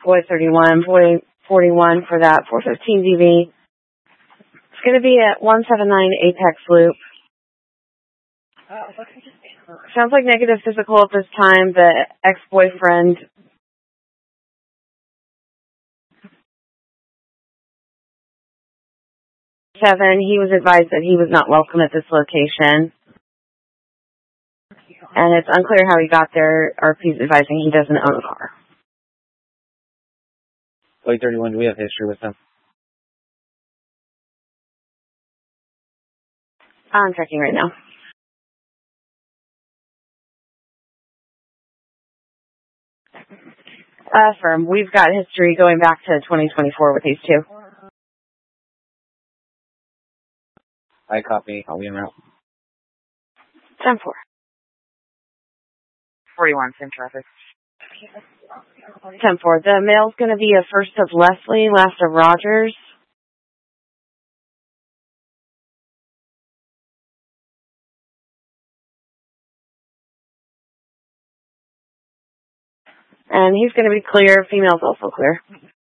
boy 31, boy 41 for that 415 DV. It's going to be at 179 Apex Loop. Sounds like negative physical at this time. The ex-boyfriend he was advised that he was not welcome at this location. And it's unclear how he got there. RP's advising he doesn't own a car. Boy 31, do we have history with them? I'm checking right now. Affirm. We've got history going back to 2024 with these two. I copy. I'll be en route. 10-4. 41, same traffic. 10-4. The male's going to be a first of Leslie, last of Rogers. And he's going to be clear. Female's also clear.